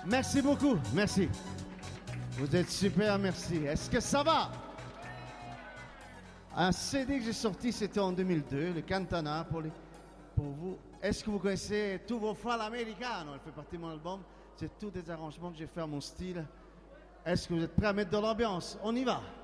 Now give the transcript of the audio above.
Merci beaucoup, merci. Vous êtes super, merci. Est-ce que ça va? Un CD que j'ai sorti, c'était en 2002, le Cantana pour vous. Est-ce que vous connaissez tous vos Fall Americano? Elle fait partie de mon album. C'est tous des arrangements que j'ai fait à mon style. Est-ce que vous êtes prêts à mettre de l'ambiance? On y va.